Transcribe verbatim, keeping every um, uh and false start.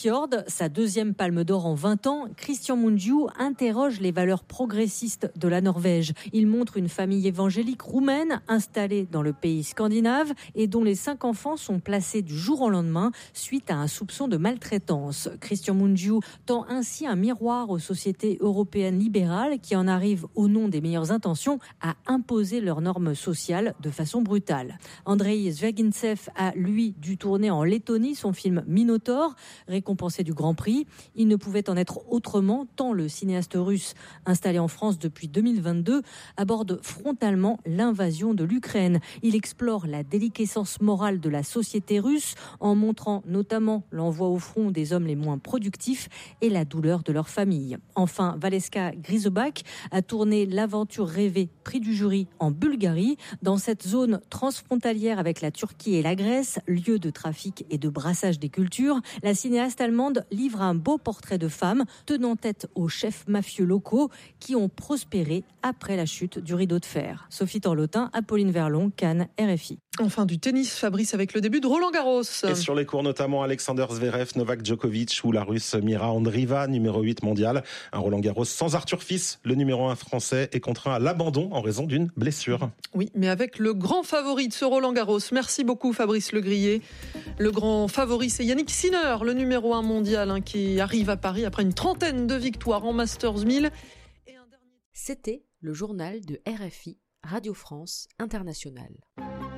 Fjord, sa deuxième palme d'or en vingt ans, Christian Mungiu interroge les valeurs progressistes de la Norvège. Il montre une famille évangélique roumaine installée dans le pays scandinave et dont les cinq enfants sont placés du jour au lendemain suite à un soupçon de maltraitance. Christian Mungiu tend ainsi un miroir aux sociétés européennes libérales qui en arrivent au nom des meilleures intentions à imposer leurs normes sociales de façon brutale. Andrei Zvягintsev a, lui, dû tourner en Lettonie son film Minotaur, récompensé du Grand Prix. Il ne pouvait en être autrement tant le cinéaste russe, installé en France depuis deux mille vingt-deux, aborde frontalement l'invasion de l'Ukraine. Il explore la déliquescence morale de la société russe en montrant notamment l'envoi au front des hommes les moins productifs et la douleur de leur famille. Enfin, Valeska Grizobac a tourné l'aventure rêvée prix du jury en Bulgarie, dans cette zone transfrontalière avec la Turquie et la Grèce, lieu de trafic et de brassage des cultures. La cinéaste allemande livre un beau portrait de femmes tenant tête aux chefs mafieux locaux qui ont prospéré après la chute du rideau de fer. Sophie Torlotin, Apolline Verlon, Cannes, R F I. Enfin du tennis, Fabrice, avec le début de Roland Garros. Et sur les cours notamment Alexander Zverev, Novak Djokovic ou la Russe Mira Andreeva, numéro huit mondial. Un Roland Garros sans Arthur Fils, le numéro un français, est contraint à l'abandon en raison d'une blessure. Oui, mais avec le grand favori de ce Roland Garros. Merci beaucoup Fabrice Legrier. Le grand favori, c'est Yannick Sinner, le numéro un mondial, hein, qui arrive à Paris après une trentaine de victoires en Masters mille. Et un dernier... C'était le journal de R F I, Radio France Internationale.